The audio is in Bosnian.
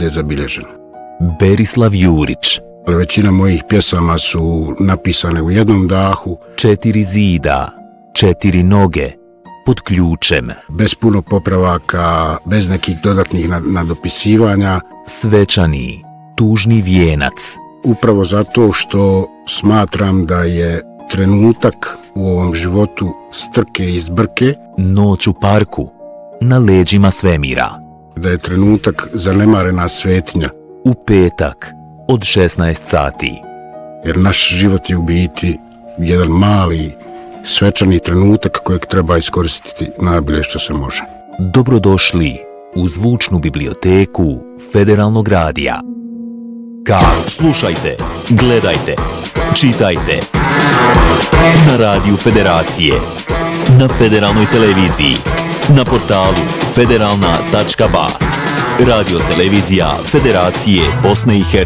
bude zabilježeno. Berislav Jurić. Većina mojih pjesama su napisane u jednom dahu. 4 zida, 4 noge, pod ključem. Bez puno popravaka, bez nekih dodatnih nadopisivanja. Svečani, tužni vijenac. Upravo zato što smatram da je trenutak u ovom životu strke i zbrke. Noć u parku, na leđima svemira. Da je trenutak zanemarena svetinja. U petak, od 16 sati. Jer naš život je u biti jedan mali, svečani trenutak kojeg treba iskoristiti najbolje što se može. Dobrodošli u zvučnu biblioteku Federalnog radija. Slušajte, gledajte, čitajte. Na radiju Federacije, na Federalnoj televiziji, na portalu federalna.ba. Radio televizija Federacije Bosne i Hercegovine.